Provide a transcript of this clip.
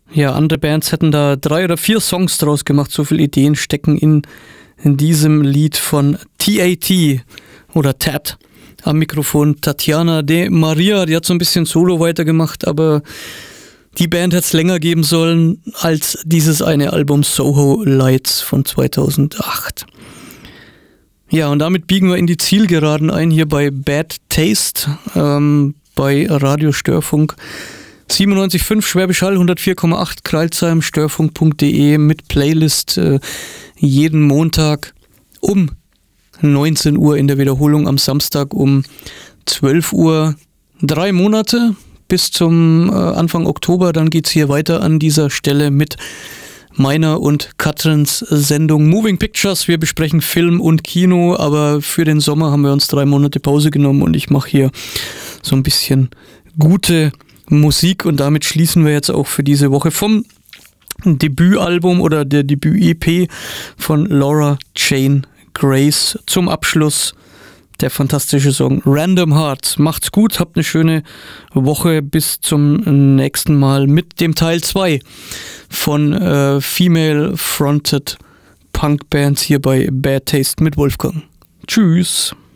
Ja, andere Bands hätten da 3 oder 4 Songs draus gemacht. So viele Ideen stecken in diesem Lied von TAT oder TAT. Am Mikrofon Tatjana de Maria, die hat so ein bisschen Solo weitergemacht, aber die Band hätte es länger geben sollen als dieses eine Album Soho Lights von 2008. Ja, und damit biegen wir in die Zielgeraden ein, hier bei Bad Taste, bei Radio Störfunk 97.5 Schwäbisch Hall, 104,8 Kreilsheim, störfunk.de mit Playlist jeden Montag um 19 Uhr in der Wiederholung am Samstag um 12 Uhr. 3 Monate bis zum Anfang Oktober, dann geht's hier weiter an dieser Stelle mit meiner und Katrins Sendung Moving Pictures. Wir besprechen Film und Kino, aber für den Sommer haben wir uns 3 Monate Pause genommen und ich mache hier so ein bisschen gute Musik und damit schließen wir jetzt auch für diese Woche vom Debütalbum oder der Debüt-EP von Laura Jane Grace zum Abschluss der fantastische Song Random Heart. Macht's gut, habt eine schöne Woche, bis zum nächsten Mal mit dem Teil 2 von Female-Fronted Punk-Bands hier bei Bad Taste mit Wolfgang. Tschüss!